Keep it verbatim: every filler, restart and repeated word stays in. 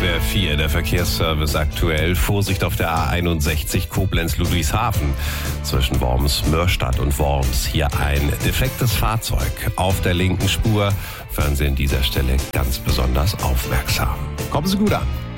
S W R vier, der Verkehrsservice aktuell. Vorsicht auf der A einundsechzig Koblenz-Ludwigshafen zwischen Worms-Mörstadt und Worms. Hier ein defektes Fahrzeug auf der linken Spur. Fahren Sie an dieser Stelle ganz besonders aufmerksam. Kommen Sie gut an.